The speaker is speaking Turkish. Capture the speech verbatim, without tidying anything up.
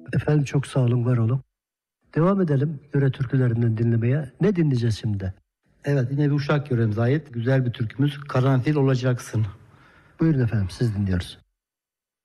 Efendim çok sağ olun, var olun. Devam edelim yöre türkülerinden dinlemeye. Ne dinleyeceğiz şimdi? Evet, yine bir Uşak yöremize ait güzel bir türkümüz Karanfil Olacaksın. Buyurun efendim, siz dinliyoruz.